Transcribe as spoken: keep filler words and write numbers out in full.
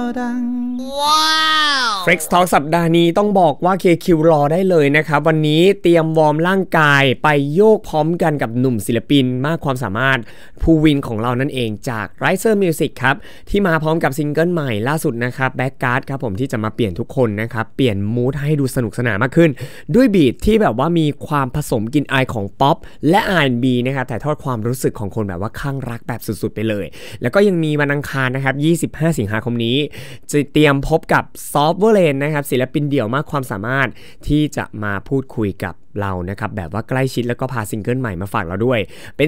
Flex Talk สัปดาห์นี้ต้องบอกว่า เค คิว รอได้เลยนะครับวันนี้เตรียมวอร์มร่างกายไปโยกพร้อมกันกับหนุ่มศิลปินมากความสามารถภูวินของเรานั่นเองจาก Riser Music ครับที่มาพร้อมกับซิงเกิลใหม่ล่าสุดนะครับ Backguard ครับผมที่จะมาเปลี่ยนทุกคนนะครับเปลี่ยนมูดให้ดูสนุกสนานมากขึ้นด้วยบีทที่แบบว่ามีความผสมกลิ่นอายของป๊อปและ อาร์ แอนด์ บี นะครับถ่ายทอดความรู้สึกของคนแบบว่าคลั่งรักแบบสุดๆไปเลยแล้วก็ยังมีวันอังคารนะครับยี่สิบห้าสิงหาคมนี้จะเตรียมพบกับซอฟต์เวอร์เลนนะครับศิลปินเดี่ยวมากความสามารถที่จะมาพูดคุยกับเรานะครับแบบว่าใกล้ชิดแล้วก็พาซิงเกิลใหม่มาฝากเราด้วยเป็น